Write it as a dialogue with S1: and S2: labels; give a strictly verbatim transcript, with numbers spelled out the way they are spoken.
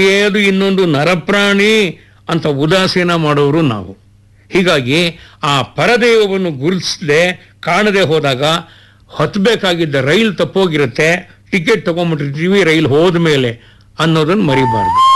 S1: ಅದು ಇನ್ನೊಂದು ನರಪ್ರಾಣಿ ಅಂತ ಉದಾಸೀನ ಮಾಡೋರು ನಾವು. ಹೀಗಾಗಿ ಆ ಪರದೈವವನ್ನು ಗುರುತಿಸದೆ ಕಾಣದೆ ಹೋದಾಗ ಹತ್ತಬೇಕಾಗಿದ್ದ ರೈಲ್ ತಪ್ಪೋಗಿರುತ್ತೆ, ಟಿಕೆಟ್ ತಗೊಂಡ್ಬಿಟ್ಟಿರ್ತೀವಿ ರೈಲ್ ಹೋದ ಮೇಲೆ ಅನ್ನೋದನ್ನು ಮರಿಬಾರ್ದು.